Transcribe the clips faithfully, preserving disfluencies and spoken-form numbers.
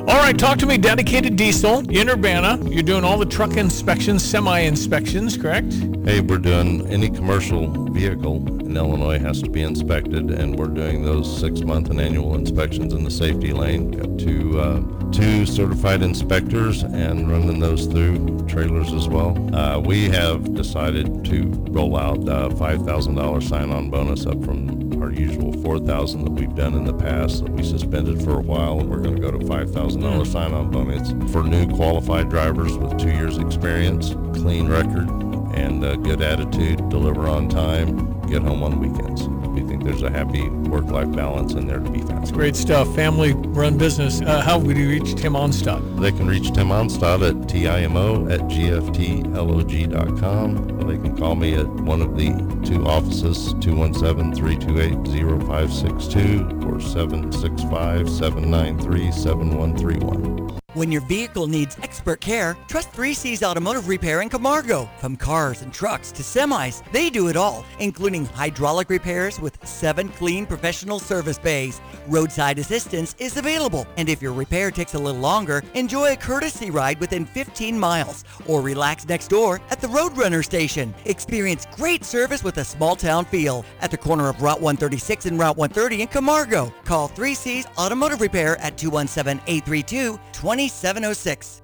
All right, talk to me. Dedicated Diesel in Urbana. You're doing all the truck inspections, semi-inspections, correct? Hey, we're doing any commercial vehicle in Illinois has to be inspected, and we're doing those six-month and annual inspections in the safety lane. Got two, uh, two certified inspectors and running those through trailers as well. Uh, we have decided to roll out a five thousand dollars sign-on bonus up from our usual four thousand dollars that we've done in the past that we suspended for a while, and we're going to go to five thousand dollars sign-on bonus for new qualified drivers with two years experience, clean record, and a good attitude, deliver on time, get home on weekends. We think there's a happy work-life balance in there to be found. Great stuff. Family-run business. Uh, how would you reach Tim Onstad? They can reach Tim Onstad at timo at gftlog dot com. They can call me at one of the two offices, two one seven, three two eight, zero five six two or seven six five, seven nine three, seven one three one. When your vehicle needs expert care, trust three C's Automotive Repair in Camargo. From cars and trucks to semis, they do it all, including hydraulic repairs with seven clean professional service bays. Roadside assistance is available, and if your repair takes a little longer, enjoy a courtesy ride within fifteen miles or relax next door at the Roadrunner station. Experience great service with a small town feel at the corner of Route one thirty-six and Route one thirty in Camargo. Call three C's Automotive Repair at two one seven, eight three two, two seven zero six.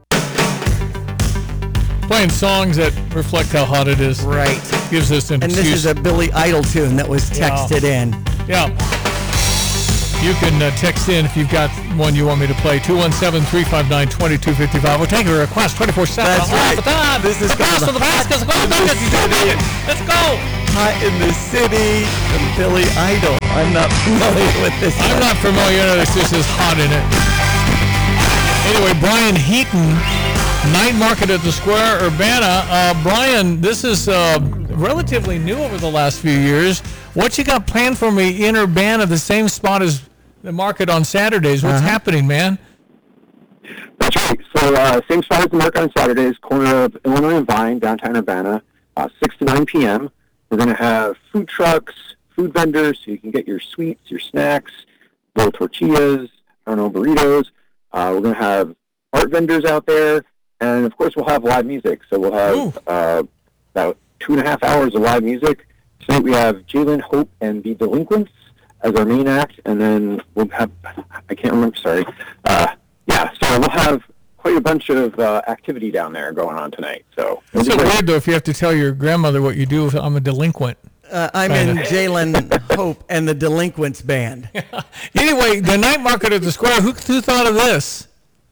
Playing songs that reflect how hot it is. Right. Gives us an And excuse. this is a Billy Idol tune that was texted Yeah. in. Yeah. You can uh, text in if you've got one you want me to play. two one seven, three five nine, two two five five. We're taking a request twenty-four seven. That's right. This is Pass called to the basket. Go, go, go, go. Let's go. Hot in the City from Billy Idol. I'm not familiar with this. I'm not familiar with this. This is hot in it. Anyway, Brian Heaton, Night Market at the Square, Urbana. Uh, Brian, this is uh, relatively new over the last few years. What you got planned for me in Urbana, the same spot as the market on Saturdays? What's Uh-huh. happening, man? That's right. So uh, same spot as the market on Saturdays, corner of Illinois and Vine, downtown Urbana, uh, six to nine p.m. We're going to have food trucks, food vendors, so you can get your sweets, your snacks, little tortillas, I don't know, burritos. Uh, we're going to have art vendors out there, and of course we'll have live music. So we'll have uh, about two and a half hours of live music. Tonight we have Jalen Hope and the Delinquents as our main act, and then we'll have, I can't remember, sorry. Uh, yeah, so we'll have quite a bunch of uh, activity down there going on tonight. So It's so weird, though, if you have to tell your grandmother what you do if I'm a delinquent. Uh, I'm in Jalen Hope and the Delinquents Band. Anyway, the Night Market at the Square, who, who thought of this?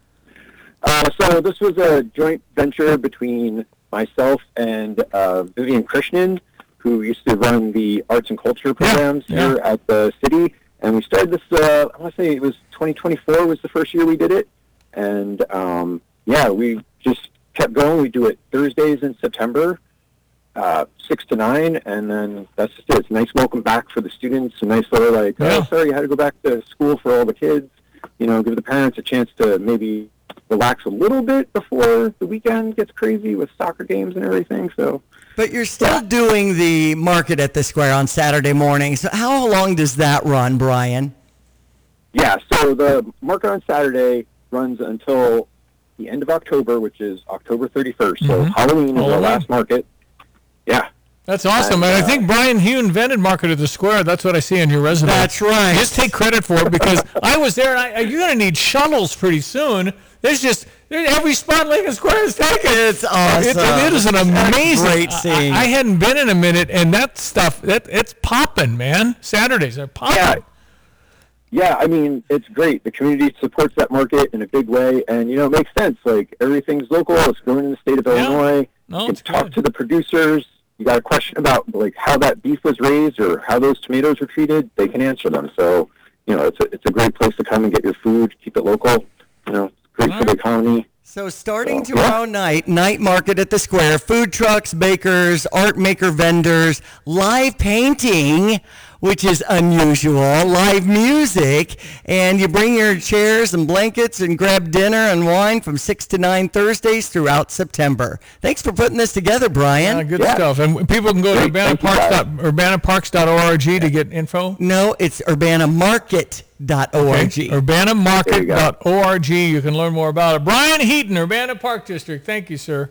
Uh, so this was a joint venture between myself and uh, Vivian Krishnan, who used to run the arts and culture programs Yeah, here yeah. at the city. And we started this, uh, I want to say it was twenty twenty-four was the first year we did it. And, um, yeah, we just kept going. We do it Thursdays in September, uh, six to nine, and then that's just it. It's a nice welcome back for the students, a nice little, like, Yeah. oh, sorry, you had to go back to school for all the kids. You know, give the parents a chance to maybe relax a little bit before the weekend gets crazy with soccer games and everything. So, But you're still doing the market at the Square on Saturday morning. So how long does that run, Brian? yeah, so the market on Saturday runs until the end of October, which is October thirty-first. So Mhm. Halloween is our Halloween. last market. Yeah. That's awesome. And, And I uh, think Brian Hugh invented Market at the Square. That's what I see on your resume. That's right. Just take credit for it because I was there. And I, you're going to need shuttles pretty soon. There's just there, every spot Lincoln Square is taken. It's awesome. It, it is an amazing. Great scene. I, I hadn't been in a minute, and that stuff that it's popping, man. Saturdays are popping. Yeah. Yeah, I mean, it's great. The community supports that market in a big way, and, you know, it makes sense. Like, everything's local. It's growing in the state of Yeah. Illinois. No, you it's can talk good. to the producers. You got a question about, like, how that beef was raised or how those tomatoes were treated, they can answer them. So, you know, it's a, it's a great place to come and get your food, keep it local. You know, it's great for the economy. So starting So, tomorrow night, night market at the Square, food trucks, bakers, art maker vendors, live painting. which is unusual, live music, and you bring your chairs and blankets and grab dinner and wine from six to nine Thursdays throughout September. Thanks for putting this together, Brian. Uh, good Yeah. stuff. And people can go to Great. urbana Thank you, parks guys. dot urbana parks dot org to get info. No, it's urbana market dot org. urbana market There you go. dot org. You can learn more about it. Brian Heaton, Urbana Park District. Thank you, sir.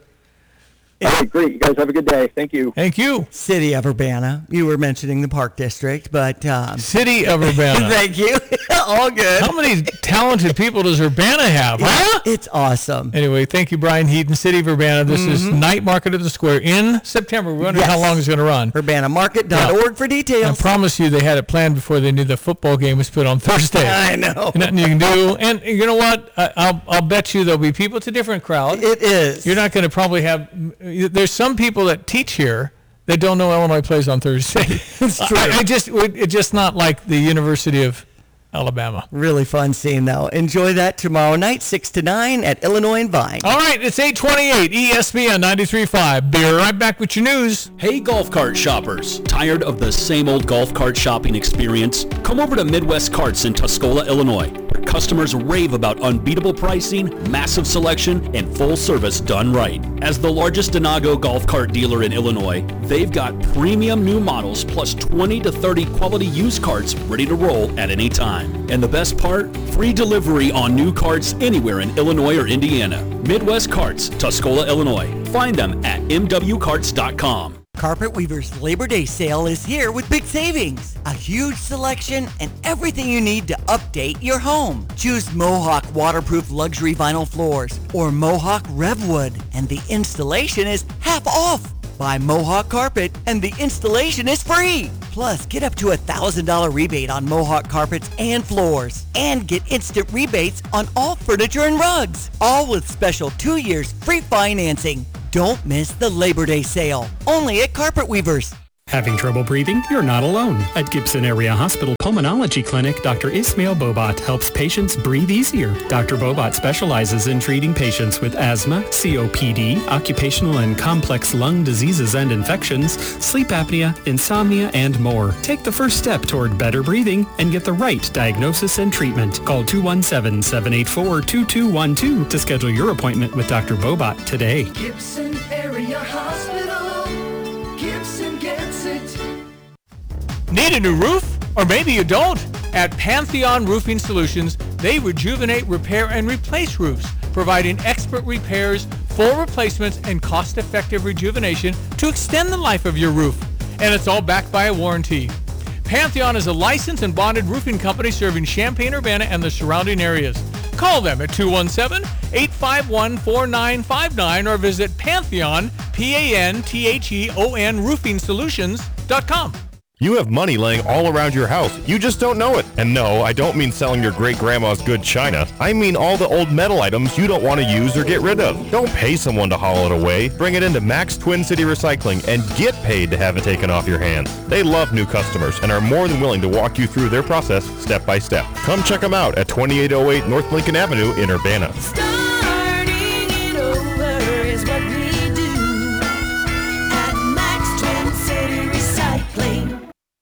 All right, great. You guys have a good day. Thank you. Thank you. City of Urbana. You were mentioning the Park District, but um, City of Urbana. thank you. All good. How many talented people does Urbana have, huh? It's awesome. Anyway, thank you, Brian Heaton, City of Urbana. This is Night Market at the Square in September. We're wondering Yes. how long it's going to run. urbana market dot org for I details. promise you they had it planned before they knew the football game was put on Thursday. I know. Nothing you can do. And you know what? I, I'll, I'll bet you there'll be people. It's a different crowd. It is. You're not going to probably have. There's some people that teach here that don't know Illinois plays on Thursday. It's true. I, I just, it's just not like the University of Alabama. Really fun scene, though. Enjoy that tomorrow night, six to nine at Illinois and Vine. All right, it's eight twenty-eight E S P N ninety-three point five. Be right back with your news. Hey golf cart shoppers, tired of the same old golf cart shopping experience? Come over to Midwest Carts in Tuscola, Illinois, where customers rave about unbeatable pricing, massive selection, and full service done right. As the largest Denago golf cart dealer in Illinois, they've got premium new models plus twenty to thirty quality used carts ready to roll at any time. And the best part? Free delivery on new carts anywhere in Illinois or Indiana. Midwest Carts, Tuscola, Illinois. Find them at m w carts dot com. Carpet Weaver's Labor Day sale is here with big savings. A huge selection and everything you need to update your home. Choose Mohawk waterproof luxury vinyl floors or Mohawk Revwood, and the installation is half off. Buy Mohawk carpet and the installation is free. Plus, get up to a one thousand dollars rebate on Mohawk carpets and floors. And get instant rebates on all furniture and rugs. All with special two years free financing. Don't miss the Labor Day sale. Only at Carpet Weavers. Having trouble breathing? You're not alone. At Gibson Area Hospital Pulmonology Clinic, Doctor Ismail Bobat helps patients breathe easier. Doctor Bobat specializes in treating patients with asthma, C O P D, occupational and complex lung diseases and infections, sleep apnea, insomnia, and more. Take the first step toward better breathing and get the right diagnosis and treatment. Call two one seven, seven eight four, two two one two to schedule your appointment with Doctor Bobat today. Gibson Area Hospital. Gibson gets it. Need a new roof? Or maybe you don't. At Pantheon Roofing Solutions, they rejuvenate, repair, and replace roofs, providing expert repairs, full replacements, and cost-effective rejuvenation to extend the life of your roof. And it's all backed by a warranty. Pantheon is a licensed and bonded roofing company serving Champaign-Urbana and the surrounding areas. Call them at two one seven, eight five one, four nine five nine or visit Pantheon, P A N T H E O N roofing solutions dot com. You have money laying all around your house. You just don't know it. And no, I don't mean selling your great-grandma's good china. I mean all the old metal items you don't want to use or get rid of. Don't pay someone to haul it away. Bring it into Max Twin City Recycling and get paid to have it taken off your hands. They love new customers and are more than willing to walk you through their process step by step. Come check them out at twenty-eight oh eight North Lincoln Avenue in Urbana. Starting it over is what we do at Max Twin City Recycling.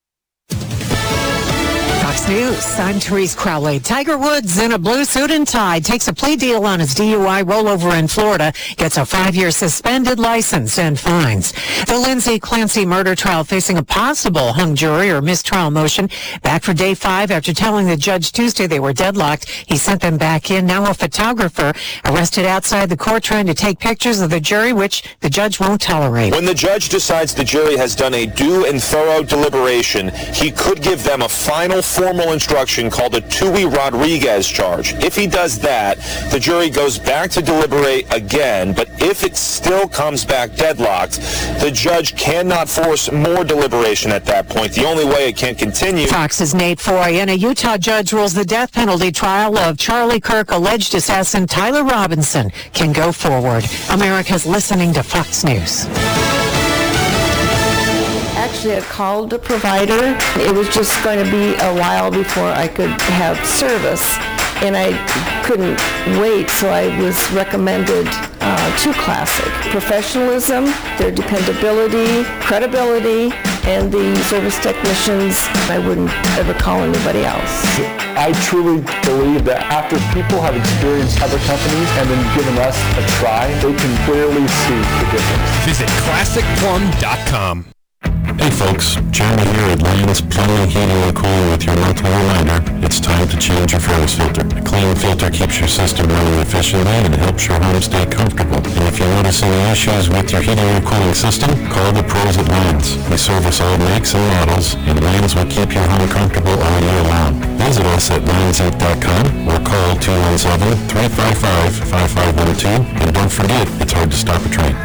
Fox News, I'm Therese Crowley. Tiger Woods in a blue suit and tie takes a plea deal on his D U I rollover in Florida, gets a five-year suspended license and fines. The Lindsay Clancy murder trial facing a possible hung jury or mistrial motion back for day five after telling the judge Tuesday they were deadlocked. He sent them back in. Now a photographer arrested outside the court trying to take pictures of the jury, which the judge won't tolerate. When the judge decides the jury has done a due and thorough deliberation, he could give them a final formal instruction called a Tui Rodriguez charge. If he does that, the jury goes back to deliberate again, but if it still comes back deadlocked, the judge cannot force more deliberation at that point. The only way it can continue. Fox's Nate Foy and a Utah judge rules the death penalty trial of Charlie Kirk alleged assassin Tyler Robinson can go forward. America's listening to Fox News. Actually, I called a provider. It was just going to be a while before I could have service, and I couldn't wait, so I was recommended uh, to Classic. Professionalism, their dependability, credibility, and the service technicians. I wouldn't ever call anybody else. I truly believe that after people have experienced other companies and then given us a try, they can clearly see the difference. Visit classic plum dot com. Hey folks, Jeremy here at Lions Plumbing, Heating and Cooling with your monthly reminder, it's time to change your furnace filter. A clean filter keeps your system running efficiently and helps your home stay comfortable. And if you notice any issues with your heating and cooling system, call the pros at Lions. We service all makes and models, and Lions will keep your home comfortable all year long. Visit us at lions inc dot com or call two one seven, three five five, five five one two. And don't forget, it's hard to stop a train.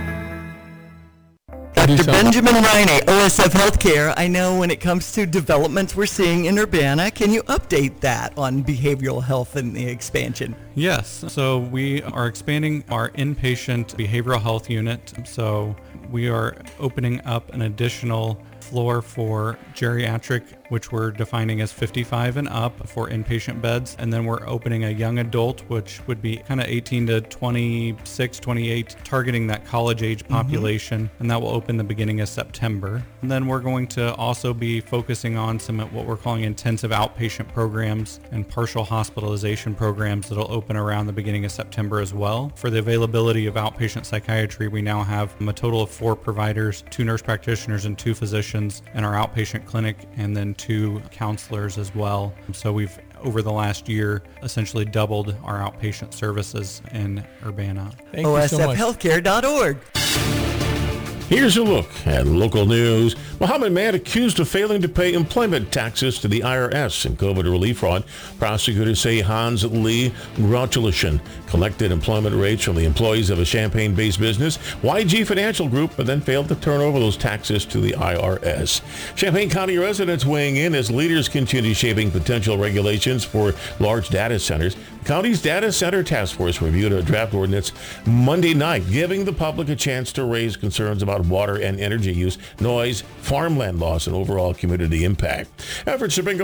Doctor Benjamin Riney, O S F Healthcare. I know when it comes to developments we're seeing in Urbana, can you update that on behavioral health and the expansion? Yes, so we are expanding our inpatient behavioral health unit. So we are opening up an additional floor for geriatric, which we're defining as fifty-five and up for inpatient beds. And then we're opening a young adult, which would be kind of eighteen to twenty-six, twenty-eight, targeting that college age population. Mm-hmm. And that will open the beginning of September. And then we're going to also be focusing on some of what we're calling intensive outpatient programs and partial hospitalization programs that'll open around the beginning of September as well. For the availability of outpatient psychiatry, we now have a total of four providers, two nurse practitioners and two physicians in our outpatient clinic, and then two counselors as well. So we've, over the last year, essentially doubled our outpatient services in Urbana. O S F healthcare dot org. Here's a look at local news. Mohammed man accused of failing to pay employment taxes to the I R S in COVID relief fraud. Prosecutors say Hans Lee Grotulishan collected employment rates from the employees of a Champaign-based business, Y G Financial Group, but then failed to turn over those taxes to the I R S. Champaign County residents weighing in as leaders continue shaping potential regulations for large data centers. The county's data center task force reviewed a draft ordinance Monday night, giving the public a chance to raise concerns about water and energy use, noise, farmland loss, and overall community impact. Efforts to bring